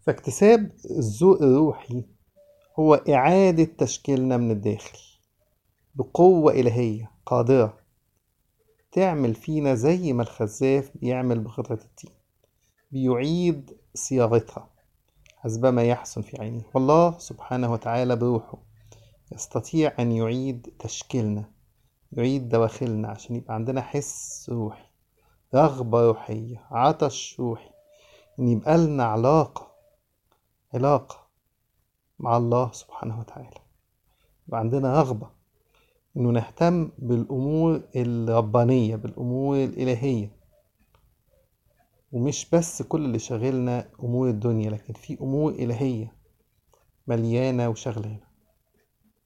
فاكتساب الذوق الروحي هو إعادة تشكيلنا من الداخل بقوة إلهية قادرة تعمل فينا زي ما الخزاف بيعمل بقطعة الطين، بيعيد صياغتها حسب ما يحسن في عينه. والله سبحانه وتعالى بروحه يستطيع أن يعيد تشكيلنا، يعيد دواخلنا عشان يبقى عندنا حس روحي، رغبة روحية، عطش روحي، إن يبقى لنا علاقة مع الله سبحانه وتعالى، يبقى عندنا رغبة إنه نهتم بالأمور الربانية، بالأمور الإلهية، ومش بس كل اللي شاغلنا أمور الدنيا، لكن في أمور إلهية مليانة وشغلانة.